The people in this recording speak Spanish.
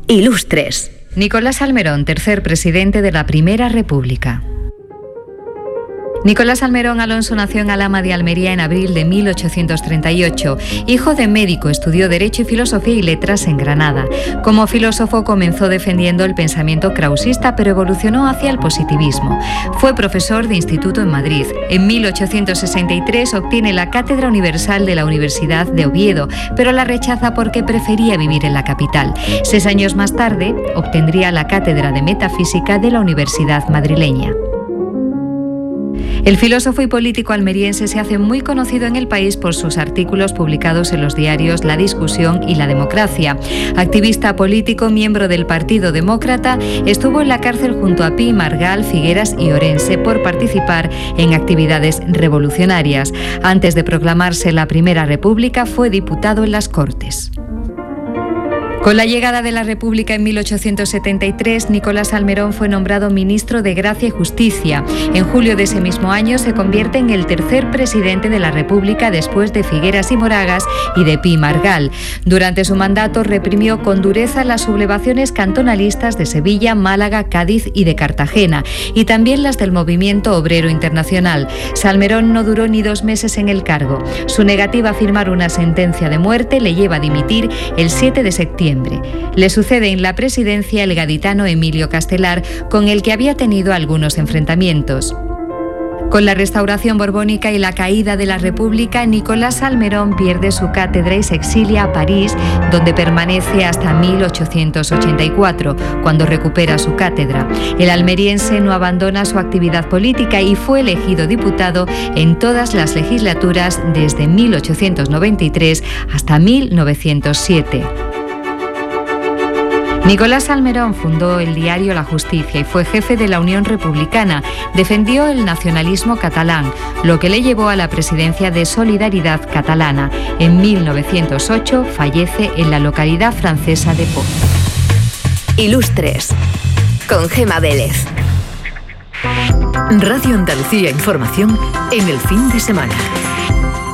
Ilustres. Nicolás Salmerón, tercer presidente de la Primera República. Nicolás Salmerón Alonso nació en Alhama de Almería en abril de 1838. Hijo de médico, estudió Derecho y Filosofía y Letras en Granada. Como filósofo comenzó defendiendo el pensamiento krausista, pero evolucionó hacia el positivismo. Fue profesor de instituto en Madrid. En 1863 obtiene la Cátedra Universal de la Universidad de Oviedo, pero la rechaza porque prefería vivir en la capital. 6 años más tarde obtendría la Cátedra de Metafísica de la Universidad madrileña. El filósofo y político almeriense se hace muy conocido en el país por sus artículos publicados en los diarios La Discusión y La Democracia. Activista político, miembro del Partido Demócrata, estuvo en la cárcel junto a Pi, Margall, Figueras y Orense por participar en actividades revolucionarias. Antes de proclamarse la Primera República, fue diputado en las Cortes. Con la llegada de la República en 1873, Nicolás Salmerón fue nombrado ministro de Gracia y Justicia. En julio de ese mismo año se convierte en el tercer presidente de la República después de Figueras y Moragas y de Pi y Margall. Durante su mandato reprimió con dureza las sublevaciones cantonalistas de Sevilla, Málaga, Cádiz y de Cartagena, y también las del Movimiento Obrero Internacional. Salmerón no duró ni 2 meses en el cargo. Su negativa a firmar una sentencia de muerte le lleva a dimitir el 7 de septiembre. Le sucede en la presidencia el gaditano Emilio Castelar, con el que había tenido algunos enfrentamientos. Con la restauración borbónica y la caída de la República, Nicolás Salmerón pierde su cátedra y se exilia a París, donde permanece hasta 1884, cuando recupera su cátedra. El almeriense no abandona su actividad política y fue elegido diputado en todas las legislaturas desde 1893 hasta 1907. Nicolás Salmerón fundó el diario La Justicia y fue jefe de la Unión Republicana. Defendió el nacionalismo catalán, lo que le llevó a la presidencia de Solidaridad Catalana. En 1908 fallece en la localidad francesa de Pau. Ilustres, con Gema Vélez. Radio Andalucía Información en el fin de semana.